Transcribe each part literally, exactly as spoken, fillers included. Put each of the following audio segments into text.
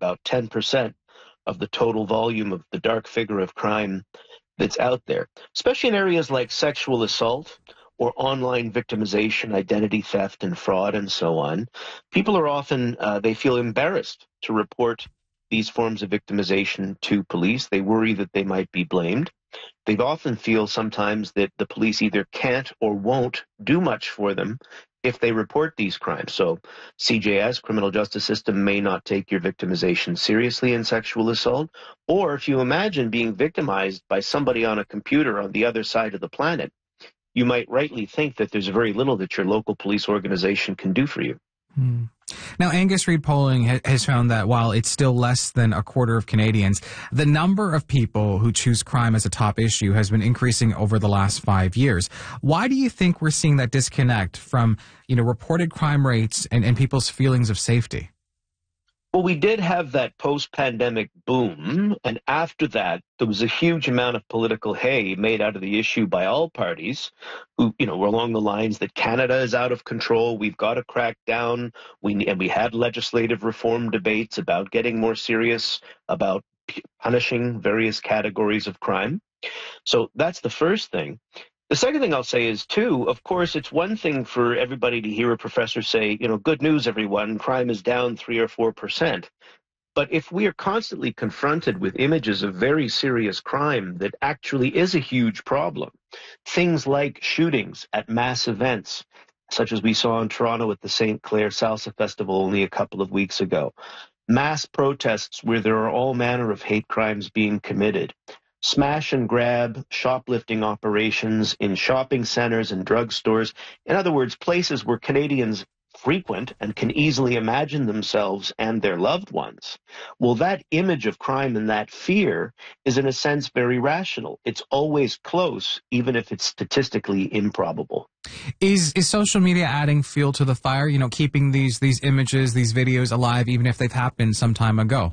about ten percent of the total volume of the dark figure of crime that's out there, especially in areas like sexual assault or online victimization, identity theft and fraud and so on. People are often, uh, they feel embarrassed to report these forms of victimization to police. They worry that they might be blamed. They often feel sometimes that the police either can't or won't do much for them if they report these crimes. So C J S, criminal justice system, may not take your victimization seriously in sexual assault. Or if you imagine being victimized by somebody on a computer on the other side of the planet, you might rightly think that there's very little that your local police organization can do for you. Hmm. Now, Angus Reid polling ha has found that while it's still less than a quarter of Canadians, the number of people who choose crime as a top issue has been increasing over the last five years. Why do you think we're seeing that disconnect from, you know, reported crime rates and, and people's feelings of safety? Well, we did have that post-pandemic boom, and after that, there was a huge amount of political hay made out of the issue by all parties who, you know, were along the lines that Canada is out of control, we've got to crack down, we, and we had legislative reform debates about getting more serious about punishing various categories of crime. So that's the first thing. The second thing I'll say is, too, of course, it's one thing for everybody to hear a professor say, you know, good news, everyone, crime is down three or four percent. But if we are constantly confronted with images of very serious crime that actually is a huge problem, things like shootings at mass events, such as we saw in Toronto at the Saint Clair Salsa Festival only a couple of weeks ago, mass protests where there are all manner of hate crimes being committed, smash and grab, shoplifting operations in shopping centers and drugstores. In other words, places where Canadians frequent and can easily imagine themselves and their loved ones. Well, that image of crime and that fear is in a sense very rational. It's always close, even if it's statistically improbable. Is is social media adding fuel to the fire, you know, keeping these these images, these videos alive, even if they've happened some time ago?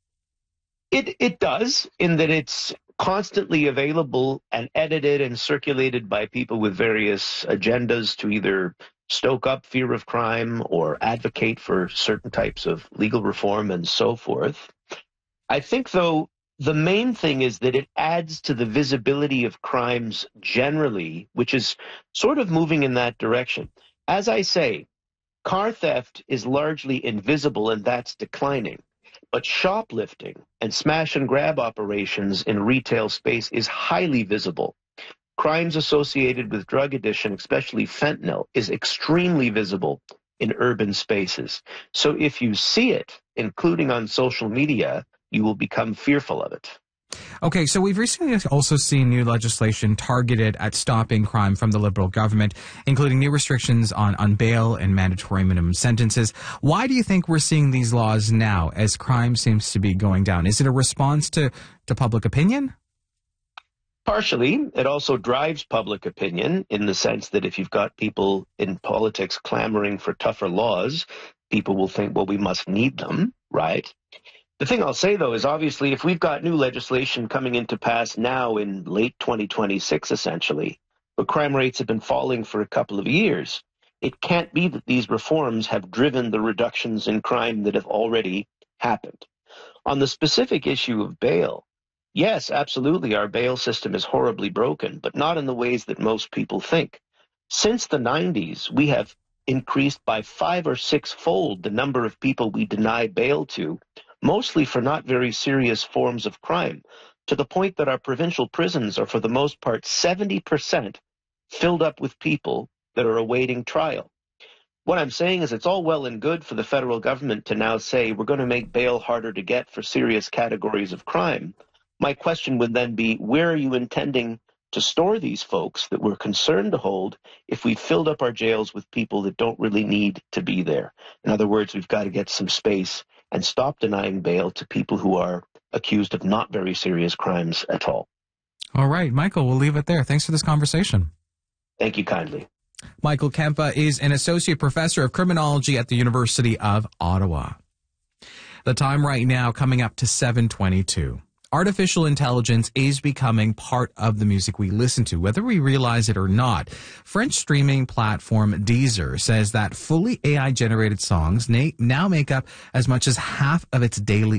It, it does, in that it's constantly available and edited and circulated by people with various agendas to either stoke up fear of crime or advocate for certain types of legal reform and so forth. I think, though, the main thing is that it adds to the visibility of crimes generally, which is sort of moving in that direction. As I say, car theft is largely invisible, and that's declining. But shoplifting and smash and grab operations in retail space is highly visible. Crimes associated with drug addiction, especially fentanyl, is extremely visible in urban spaces. So if you see it, including on social media, you will become fearful of it. Okay, so we've recently also seen new legislation targeted at stopping crime from the Liberal government, including new restrictions on, on bail and mandatory minimum sentences. Why do you think we're seeing these laws now as crime seems to be going down? Is it a response to, to public opinion? Partially. It also drives public opinion in the sense that if you've got people in politics clamoring for tougher laws, people will think, well, we must need them, right? The thing I'll say, though, is obviously if we've got new legislation coming into pass now in late twenty twenty-six, essentially, but crime rates have been falling for a couple of years, it can't be that these reforms have driven the reductions in crime that have already happened. On the specific issue of bail, yes, absolutely, our bail system is horribly broken, but not in the ways that most people think. Since the nineties, we have increased by five or six-fold the number of people we deny bail to, mostly for not very serious forms of crime, to the point that our provincial prisons are for the most part seventy percent filled up with people that are awaiting trial. What I'm saying is it's all well and good for the federal government to now say we're going to make bail harder to get for serious categories of crime. My question would then be, where are you intending to store these folks that we're concerned to hold if we've filled up our jails with people that don't really need to be there? In other words, we've got to get some space and stop denying bail to people who are accused of not very serious crimes at all. All right, Michael, we'll leave it there. Thanks for this conversation. Thank you kindly. Michael Kempa is an associate professor of criminology at the University of Ottawa. The time right now coming up to seven twenty-two. Artificial intelligence is becoming part of the music we listen to, whether we realize it or not. French streaming platform Deezer says that fully A I-generated songs now make up as much as half of its daily